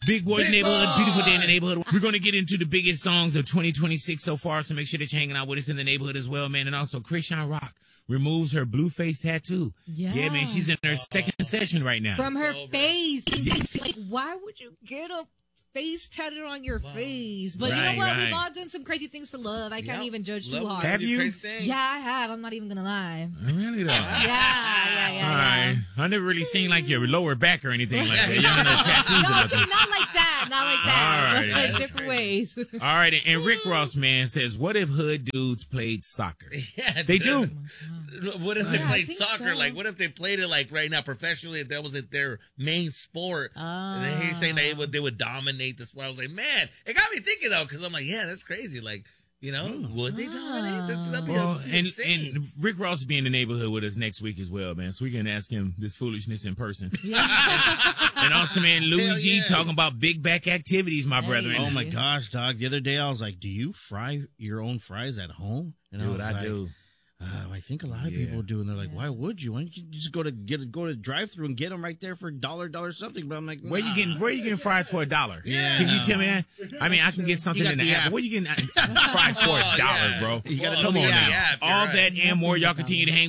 Big Boys Big Neighborhood, Boy. beautiful day in the neighborhood. We're going to get into the biggest songs of 2026 so far, so make sure that you're hanging out with us in the neighborhood as well, man. And also, Christian Rock removes her blue face tattoo. Yeah, man, she's in her second session right now. From her face. Like, why would you get a face tattooed on your face? But you know what? We've all done some crazy things for love. I can't even judge too hard. Have you? Yeah, I have. I'm not even going to lie. Really, though? Yeah. All right. I never really seen like your lower back or anything like that. You don't know tattoos or No, nothing. okay, not like that. Not like that. All right. Like That's different ways. All right, and Rick Ross, man, says, what if hood dudes played soccer? Yeah, They do. What if they played I think soccer? so. Like, what if they played it like right now professionally? If that was their main sport, and then he's saying they would dominate the sport. I was like, man, it got me thinking though, because I'm like, yeah, that's crazy. Like, you know, would they dominate? That'd be insane. And Rick Ross will be in the neighborhood with us next week as well, man. So we can ask him this foolishness in person. And also, man, Louis G talking about big back activities, my brethren. Oh my gosh, dog! The other day I was like, "Do you fry your own fries at home?" And Dude, I was do. I think a lot of people do, and they're like, "Why would you? Why don't you just go to drive-through and get them right there for $1 something?" But I'm like, Where you getting fries for $1? Yeah. Can you tell me that? I mean, I can get something in the app. But where you getting fries for $1, bro? You gotta Come on now. app, All right. that and more. Y'all continue to hang